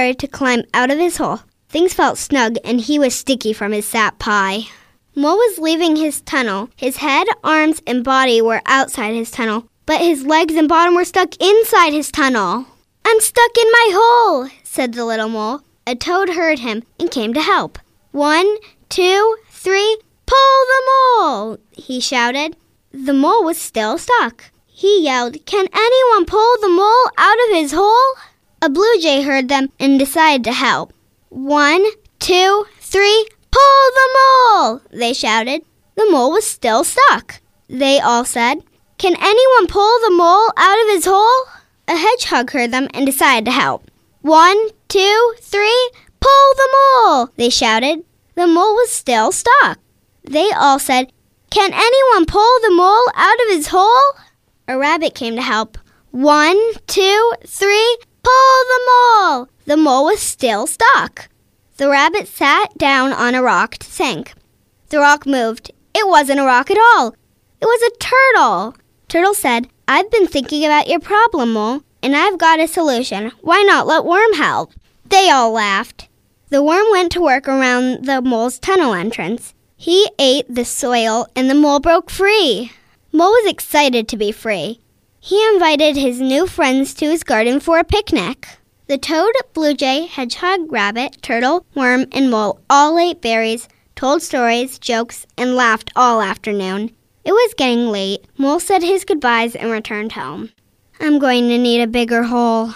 started to climb out of his hole. Things felt snug, and he was sticky from his sap pie. Mole was leaving his tunnel. His head, arms, and body were outside his tunnel, but his legs and bottom were stuck inside his tunnel. "I'm stuck in my hole," said the little mole. A toad heard him and came to help. 1, 2, 3, pull the mole, he shouted. The mole was still stuck. He yelled, "Can anyone pull the mole out of his hole?" A blue jay heard them and decided to help. 1, 2, 3, pull the mole, they shouted. The mole was still stuck. They all said, "Can anyone pull the mole out of his hole?" A hedgehog heard them and decided to help. 1, 2, 3, pull the mole, they shouted. The mole was still stuck. They all said, "Can anyone pull the mole out of his hole?" A rabbit came to help. 1, 2, 3, pull the mole. The mole was still stuck. The rabbit sat down on a rock to think. The rock moved. It wasn't a rock at all. It was a turtle. Turtle said, "I've been thinking about your problem, Mole, and I've got a solution. Why not let Worm help?" They all laughed. The worm went to work around the mole's tunnel entrance. He ate the soil, and the mole broke free. Mole was excited to be free. He invited his new friends to his garden for a picnic. The toad, blue jay, hedgehog, rabbit, turtle, worm, and mole all ate berries, told stories, jokes, and laughed all afternoon. It was getting late. Mole said his goodbyes and returned home. "I'm going to need a bigger hole."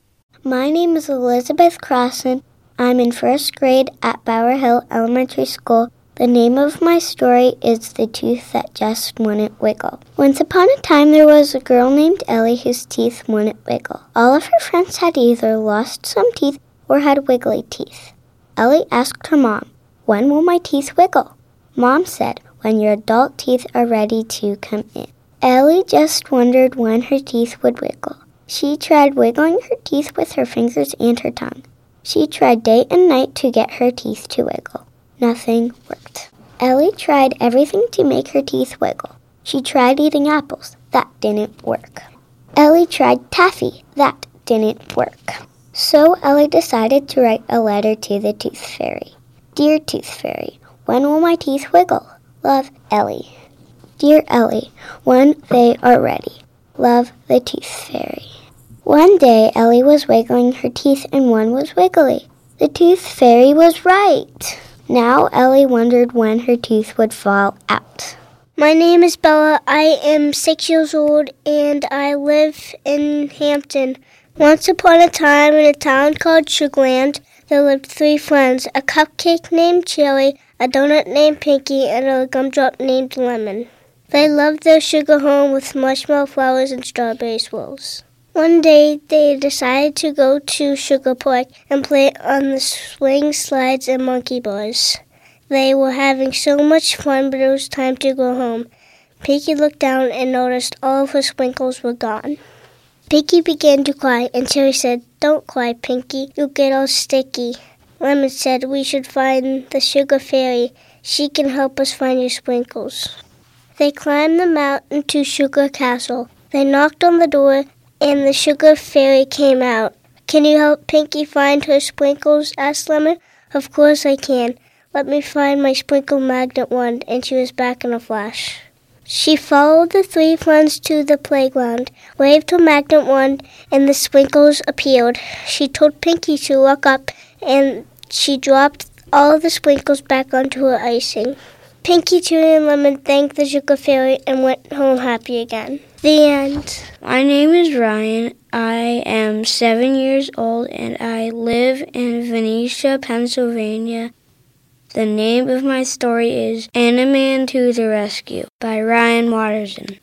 My name is Elizabeth Crossan. I'm in first grade at Bower Hill Elementary School. The name of my story is The Tooth That Just Wouldn't Wiggle. Once upon a time, there was a girl named Ellie whose teeth wouldn't wiggle. All of her friends had either lost some teeth or had wiggly teeth. Ellie asked her mom, "When will my teeth wiggle?" Mom said, "When your adult teeth are ready to come in." Ellie just wondered when her teeth would wiggle. She tried wiggling her teeth with her fingers and her tongue. She tried day and night to get her teeth to wiggle. Nothing worked. Ellie tried everything to make her teeth wiggle. She tried eating apples. That didn't work. Ellie tried taffy. That didn't work. So Ellie decided to write a letter to the Tooth Fairy. "Dear Tooth Fairy, when will my teeth wiggle? Love, Ellie." "Dear Ellie, when they are ready. Love, the Tooth Fairy." One day, Ellie was wiggling her teeth and one was wiggly. The Tooth Fairy was right. Now Ellie wondered when her teeth would fall out. My name is Bella. I am 6 years old and I live in Hampton. Once upon a time in a town called Sugarland, there lived 3 friends, a cupcake named Cherry, a donut named Pinky, and a gumdrop named Lemon. They loved their sugar home with marshmallow flowers and strawberry swirls. One day, they decided to go to Sugar Park and play on the swing slides and monkey bars. They were having so much fun, but it was time to go home. Pinky looked down and noticed all of her sprinkles were gone. Pinky began to cry, and Cherry said, "Don't cry, Pinky. You'll get all sticky." Lemon said, "We should find the Sugar Fairy. She can help us find your sprinkles." They climbed the mountain to Sugar Castle. They knocked on the door, and the Sugar Fairy came out. "Can you help Pinky find her sprinkles?" asked Lemon. "Of course I can. Let me find my sprinkle magnet wand," and she was back in a flash. She followed the 3 friends to the playground, waved her magnet wand, and the sprinkles appeared. She told Pinky to look up, and she dropped all the sprinkles back onto her icing. Pinky, Cherry, and Lemon thanked the Sugar Fairy and went home happy again. The end. My name is Ryan. I am 7 years old and I live in Venetia, Pennsylvania. The name of my story is Animan to the Rescue by Ryan Watterson.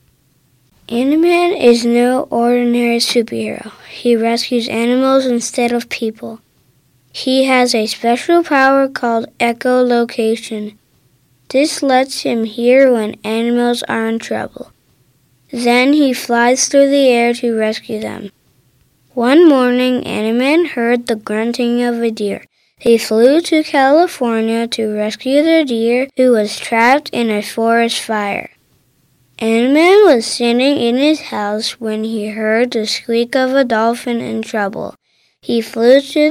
Animan is no ordinary superhero. He rescues animals instead of people. He has a special power called echolocation. This lets him hear when animals are in trouble. Then he flies through the air to rescue them. One morning, Animan heard the grunting of a deer. He flew to California to rescue the deer who was trapped in a forest fire. Animan was sitting in his house when he heard the squeak of a dolphin in trouble. He flew to